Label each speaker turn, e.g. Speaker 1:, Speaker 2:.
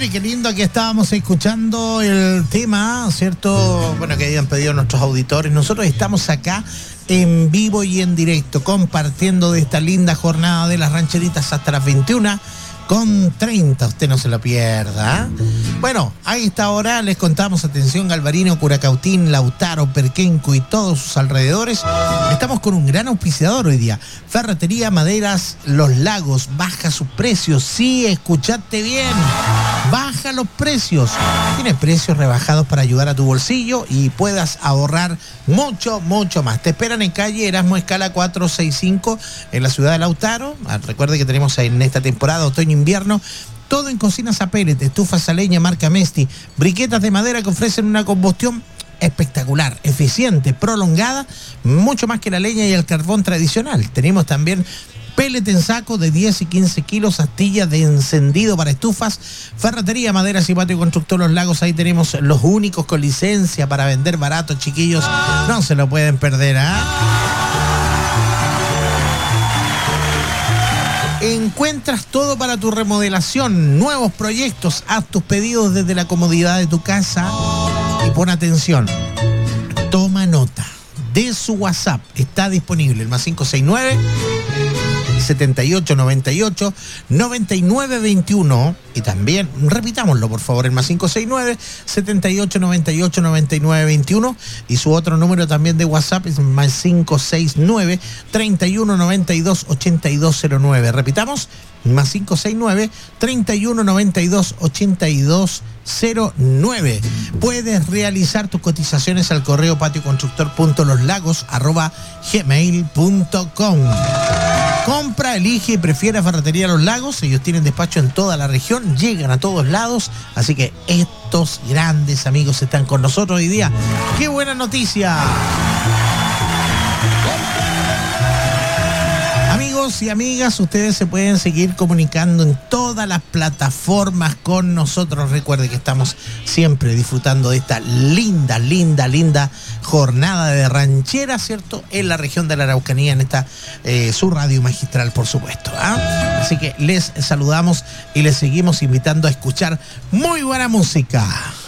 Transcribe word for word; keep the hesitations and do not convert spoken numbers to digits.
Speaker 1: Mire, qué lindo, aquí estábamos escuchando el tema, ¿cierto? Bueno, que habían pedido nuestros auditores. Nosotros estamos acá en vivo y en directo, compartiendo de esta linda jornada de las rancheritas hasta las veintiuna con treinta, usted no se lo pierda. Bueno, a esta hora les contamos, atención, Galvarino, Curacautín, Lautaro, Perquenco y todos sus alrededores. Estamos con un gran auspiciador hoy día. Ferretería Maderas Los Lagos, baja sus precios. Sí, escuchaste bien, baja los precios. Tiene precios rebajados para ayudar a tu bolsillo y puedas ahorrar mucho, mucho más. Te esperan en calle Erasmo Escala cuatrocientos sesenta y cinco en la ciudad de Lautaro. Recuerde que tenemos en esta temporada otoño-invierno todo en cocinas a pellet, estufas a leña marca Mesti, briquetas de madera que ofrecen una combustión espectacular, eficiente, prolongada, mucho más que la leña y el carbón tradicional. Tenemos también pellet en saco de diez y quince kilos, astillas de encendido para estufas. Ferretería, Maderas y Patio Constructor Los Lagos, ahí tenemos los únicos con licencia para vender barato, chiquillos, no se lo pueden perder, ¿ah? Encuentras todo para tu remodelación, nuevos proyectos, haz tus pedidos desde la comodidad de tu casa y pon atención, toma nota de su WhatsApp, está disponible el más cinco seis nueve, setenta y ocho noventa y ocho, noventa y nueve veintiuno y también, repitámoslo por favor, el más cinco seis nueve, setenta y ocho noventa y ocho, noventa y nueve veintiuno y su otro número también de WhatsApp es más cinco seis nueve, treinta y uno noventa y dos, ochenta y dos cero nueve. Repitamos, más cinco seis nueve, treinta y uno noventa y dos, ochenta y dos cero nueve. Puedes realizar tus cotizaciones al correo patioconstructor.loslagos arroba gmail punto com. Compra, elige y prefiere Ferretería Los Lagos. Ellos tienen despacho en toda la región, llegan a todos lados, así que estos grandes amigos están con nosotros hoy día. ¡Qué buena noticia! Amigos y amigas, ustedes se pueden seguir comunicando en todas las plataformas con nosotros. Recuerde que estamos siempre disfrutando de esta linda, linda, linda jornada de ranchera, ¿cierto? En la región de la Araucanía, en esta eh, su radio magistral, por supuesto, ¿ah? Así que les saludamos y les seguimos invitando a escuchar muy buena música.